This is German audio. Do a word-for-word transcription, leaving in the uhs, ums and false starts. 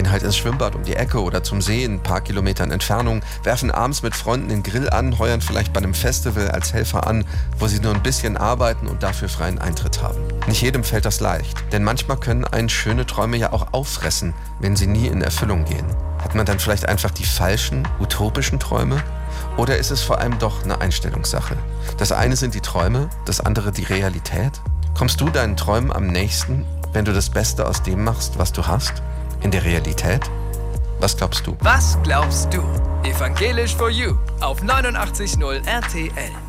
gehen halt ins Schwimmbad um die Ecke oder zum See in ein paar Kilometern Entfernung, werfen abends mit Freunden den Grill an, heuern vielleicht bei einem Festival als Helfer an, wo sie nur ein bisschen arbeiten und dafür freien Eintritt haben. Nicht jedem fällt das leicht, denn manchmal können einen schöne Träume ja auch auffressen, wenn sie nie in Erfüllung gehen. Hat man dann vielleicht einfach die falschen, utopischen Träume? Oder ist es vor allem doch eine Einstellungssache? Das eine sind die Träume, das andere die Realität? Kommst du deinen Träumen am nächsten, wenn du das Beste aus dem machst, was du hast? In der Realität? Was glaubst du? Was glaubst du? Evangelisch for You auf neunundachtzig Komma null R T L.